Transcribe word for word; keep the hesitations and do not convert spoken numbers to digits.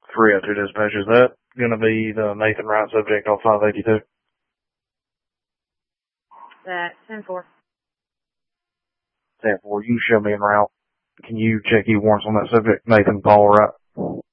three oh two dispatch, is that going to be the Nathan Wright subject on five eighty-two? That ten four. ten four, you can show me en route. Can you check e-warrants on that subject, Nathan Paul Wright?